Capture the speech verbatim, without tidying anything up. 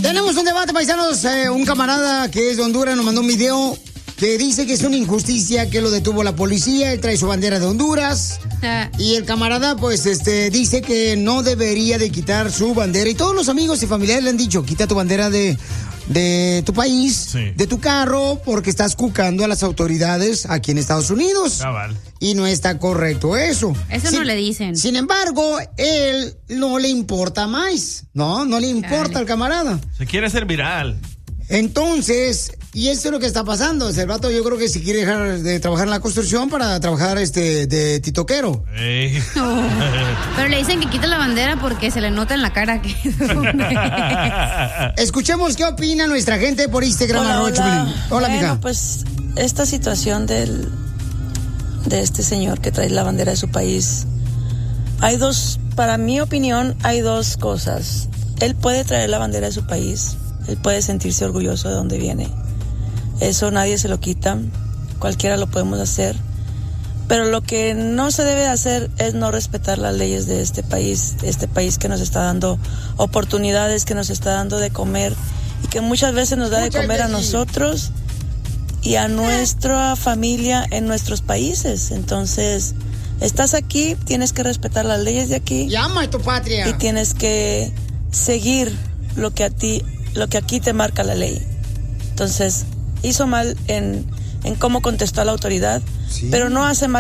Tenemos un debate, paisanos. Eh, un camarada que es de Honduras nos mandó un video que dice que es una injusticia que lo detuvo la policía. Él trae su bandera de Honduras. Ah. Y el camarada, pues, este, dice que no debería de quitar su bandera. Y todos los amigos y familiares le han dicho, quita tu bandera de... de tu país, sí. de tu carro, porque estás cucando a las autoridades aquí en Estados Unidos. Cabal. Y no está correcto eso. Eso sin, no le dicen. Sin embargo, él no le importa más, ¿no? No le importa Dale. al camarada. Se quiere hacer viral. Entonces, y eso es lo que está pasando. El vato yo creo que si quiere dejar de trabajar en la construcción para trabajar este de titoquero. Hey. Oh, pero le dicen que quita la bandera porque se le nota en la cara que... Escuchemos qué opina nuestra gente por Instagram. Hola, hola. Hola, bueno, mija. Pues esta situación del de este señor que trae la bandera de su país, hay dos, para mi opinión, hay dos cosas. Él puede traer la bandera de su país. Él puede sentirse orgulloso de donde viene. Eso nadie se lo quita. Cualquiera lo podemos hacer. Pero lo que no se debe hacer es no respetar las leyes de este país. Este país que nos está dando oportunidades, que nos está dando de comer y que muchas veces nos da de comer a nosotros y a nuestra familia en nuestros países. Entonces, estás aquí, tienes que respetar las leyes de aquí. Llama a tu patria. Y tienes que seguir lo que a ti lo que aquí te marca la ley. Entonces, hizo mal en, en cómo contestó a la autoridad, sí. pero no hace mal